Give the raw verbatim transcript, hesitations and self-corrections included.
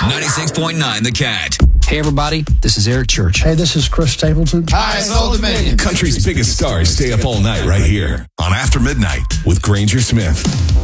ninety-six point nine The Cat. Hey, everybody. This is Eric Church. Hey, this is Chris Stapleton. Hi, it's Old Dominion. Country's biggest stars stay up all night right here on After Midnight with Granger Smith.